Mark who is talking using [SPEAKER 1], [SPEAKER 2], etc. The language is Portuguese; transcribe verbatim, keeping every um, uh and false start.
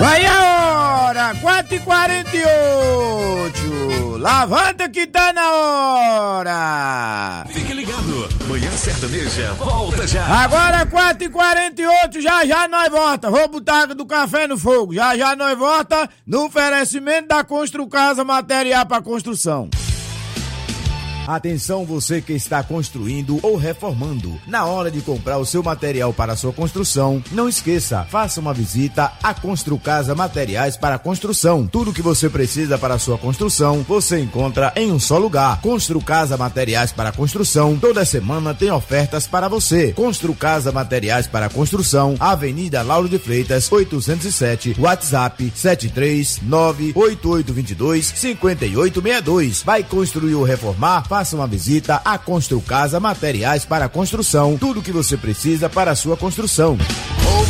[SPEAKER 1] Vai a hora, quatro e quarenta e oito. Levanta que tá na hora.
[SPEAKER 2] Fique ligado, Manhã Sertaneja volta já.
[SPEAKER 1] Agora quatro e quarenta e oito, já já nós volta. Vou botar água do café no fogo. Já já nós volta no oferecimento da Constru Casa, material para construção.
[SPEAKER 3] Atenção você que está construindo ou reformando. Na hora de comprar o seu material para a sua construção, não esqueça, faça uma visita à Constru Casa Materiais para Construção. Tudo que você precisa para a sua construção, você encontra em um só lugar. Constru Casa Materiais para Construção, toda semana tem ofertas para você. Constru Casa Materiais para Construção, Avenida Lauro de Freitas, oitocentos e sete, WhatsApp sete três nove oito oito dois dois cinco oito seis dois. Vai construir ou reformar? Faça uma visita à Constru Casa Materiais para Construção. Tudo que você precisa para a sua construção.